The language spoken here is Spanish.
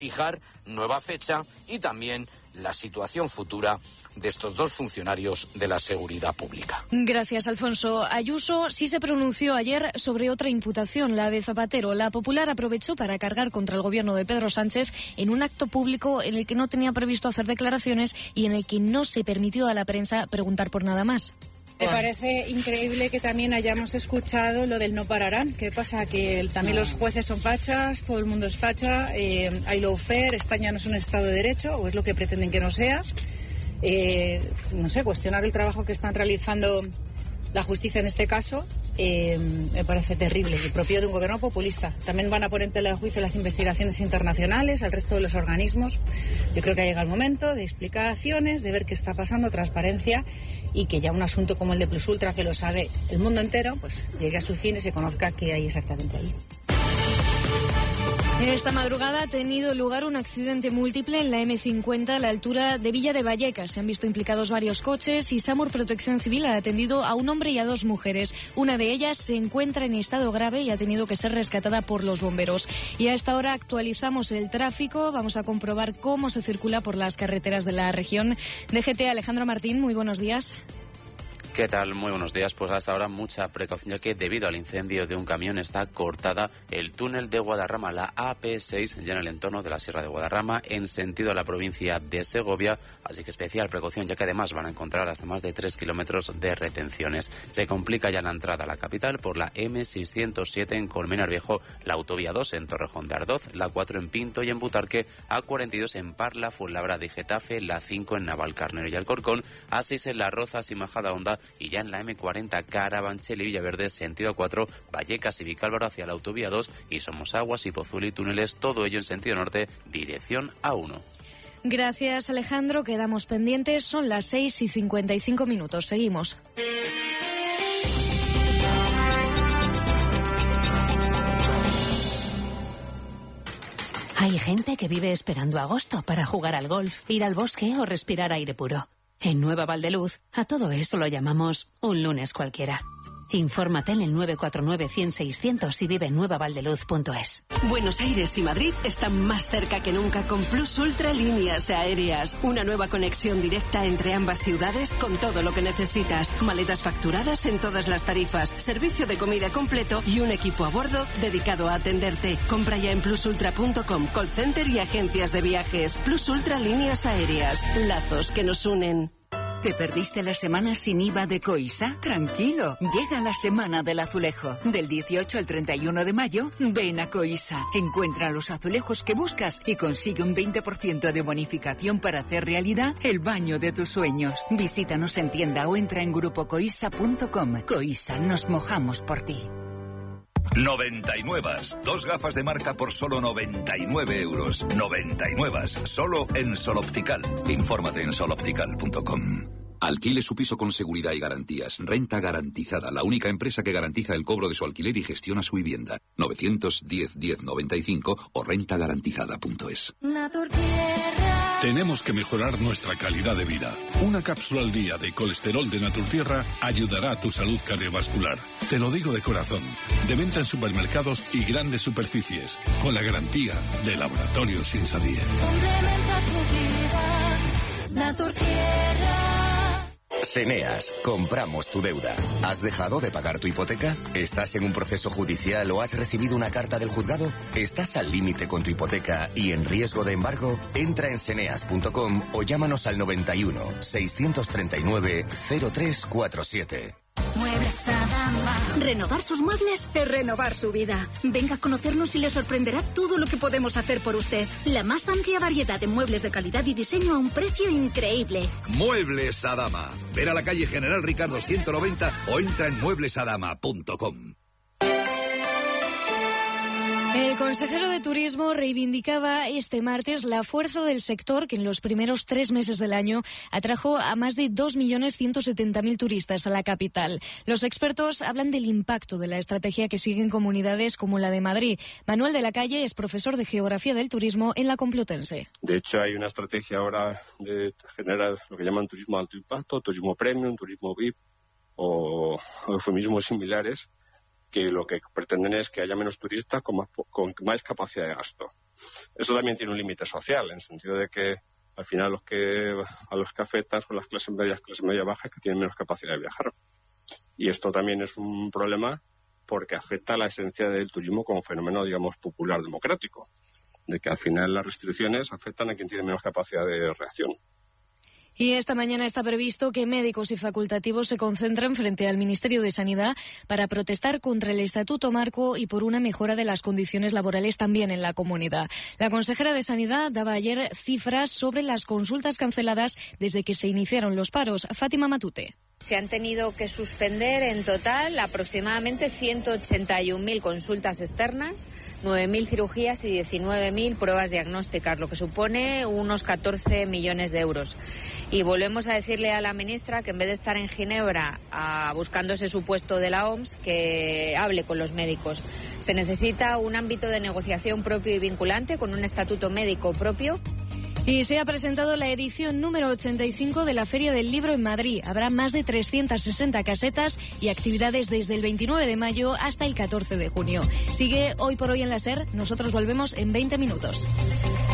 fijar nueva fecha y también la situación futura de estos dos funcionarios de la seguridad pública. Gracias, Alfonso. Ayuso sí se pronunció ayer sobre otra imputación, la de Zapatero. La Popular aprovechó para cargar contra el gobierno de Pedro Sánchez en un acto público en el que no tenía previsto hacer declaraciones y en el que no se permitió a la prensa preguntar por nada más. Me parece increíble que también hayamos escuchado lo del no pararán. ¿Qué pasa? Que también los jueces son fachas, todo el mundo es facha, hay lawfare, España no es un Estado de Derecho, o es lo que pretenden que no sea. No sé, cuestionar el trabajo que están realizando la justicia en este caso me parece terrible y propio de un gobierno populista. También van a poner en tela de juicio las investigaciones internacionales, al resto de los organismos. Yo creo que ha llegado el momento de explicaciones, de ver qué está pasando, transparencia, y que ya un asunto como el de Plus Ultra, que lo sabe el mundo entero, pues llegue a su fin y se conozca qué hay exactamente ahí. Esta madrugada ha tenido lugar un accidente múltiple en la M50 a la altura de Villa de Vallecas. Se han visto implicados varios coches y SAMUR Protección Civil ha atendido a un hombre y a dos mujeres. Una de ellas se encuentra en estado grave y ha tenido que ser rescatada por los bomberos. Y a esta hora actualizamos el tráfico. Vamos a comprobar cómo se circula por las carreteras de la región. DGT, Alejandro Martín, muy buenos días. ¿Qué tal? Muy buenos días. Pues hasta ahora mucha precaución, ya que debido al incendio de un camión está cortada el túnel de Guadarrama, la AP6, ya en el entorno de la Sierra de Guadarrama, en sentido a la provincia de Segovia. Así que especial precaución, ya que además van a encontrar hasta más de 3 kilómetros de retenciones. Se complica ya la entrada a la capital por la M607 en Colmenar Viejo, la autovía 2 en Torrejón de Ardoz, la 4 en Pinto y en Butarque, A42 en Parla, Fuenlabrada y Getafe, la 5 en Navalcarnero y Alcorcón, A6 en Las Rozas y Majadahonda, y ya en la M40 Carabanchel y Villaverde, sentido 4, Vallecas y Vicálvaro hacia la autovía 2 y Somosaguas y Pozuelo y Túneles, todo ello en sentido norte, dirección A1. Gracias, Alejandro. Quedamos pendientes. Son las 6:55. Seguimos. Hay gente que vive esperando agosto para jugar al golf, ir al bosque o respirar aire puro. En Nueva Valdeluz, a todo eso lo llamamos un lunes cualquiera. Infórmate en el 949-100-600 y vive en nuevavaldeluz.es. Buenos Aires y Madrid están más cerca que nunca con Plus Ultra Líneas Aéreas. Una nueva conexión directa entre ambas ciudades con todo lo que necesitas. Maletas facturadas en todas las tarifas, servicio de comida completo y un equipo a bordo dedicado a atenderte. Compra ya en plusultra.com, call center y agencias de viajes. Plus Ultra Líneas Aéreas. Lazos que nos unen. ¿Te perdiste la semana sin IVA de Coisa? Tranquilo, llega la Semana del Azulejo. Del 18 al 31 de mayo, ven a Coisa. Encuentra los azulejos que buscas y consigue un 20% de bonificación para hacer realidad el baño de tus sueños. Visítanos en tienda o entra en grupocoisa.com. Coisa, nos mojamos por ti. 99. Dos gafas de marca por solo 99 euros. 99. Solo en Sol Optical. Infórmate en soloptical.com. Alquile su piso con seguridad y garantías. Renta Garantizada, la única empresa que garantiza el cobro de su alquiler y gestiona su vivienda. 910-1095 o rentagarantizada.es. Tenemos que mejorar nuestra calidad de vida. Una cápsula al día de colesterol de Naturtierra ayudará a tu salud cardiovascular. Te lo digo de corazón. De venta en supermercados y grandes superficies. Con la garantía de Laboratorios Insadir. Complementa tu vida. Naturtierra. Seneas, compramos tu deuda. ¿Has dejado de pagar tu hipoteca? ¿Estás en un proceso judicial o has recibido una carta del juzgado? ¿Estás al límite con tu hipoteca y en riesgo de embargo? Entra en seneas.com o llámanos al 91 639 0347. Muebles Adama. Renovar sus muebles es renovar su vida. Venga a conocernos y le sorprenderá todo lo que podemos hacer por usted. La más amplia variedad de muebles de calidad y diseño a un precio increíble. Muebles Adama. Ver a la calle General Ricardo 190 o entra en mueblesadama.com. El consejero de Turismo reivindicaba este martes la fuerza del sector que en los primeros 3 meses del año atrajo a más de 2.170.000 turistas a la capital. Los expertos hablan del impacto de la estrategia que siguen comunidades como la de Madrid. Manuel de la Calle es profesor de Geografía del Turismo en la Complutense. De hecho, hay una estrategia ahora de generar lo que llaman turismo de alto impacto, turismo premium, turismo VIP o eufemismos similares, que lo que pretenden es que haya menos turistas con más capacidad de gasto. Eso también tiene un límite social, en el sentido de que al final a los que afectan son las clases media bajas, que tienen menos capacidad de viajar. Y esto también es un problema porque afecta a la esencia del turismo como fenómeno, digamos, popular democrático, de que al final las restricciones afectan a quien tiene menos capacidad de reacción. Y esta mañana está previsto que médicos y facultativos se concentren frente al Ministerio de Sanidad para protestar contra el Estatuto Marco y por una mejora de las condiciones laborales también en la comunidad. La consejera de Sanidad daba ayer cifras sobre las consultas canceladas desde que se iniciaron los paros. Fátima Matute. Se han tenido que suspender en total aproximadamente 181.000 consultas externas, 9.000 cirugías y 19.000 pruebas diagnósticas, lo que supone unos 14 millones de euros. Y volvemos a decirle a la ministra que en vez de estar en Ginebra buscando ese supuesto de la OMS, que hable con los médicos. Se necesita un ámbito de negociación propio y vinculante con un estatuto médico propio. Y se ha presentado la edición número 85 de la Feria del Libro en Madrid. Habrá más de 360 casetas y actividades desde el 29 de mayo hasta el 14 de junio. Sigue Hoy por Hoy en la SER. Nosotros volvemos en 20 minutos.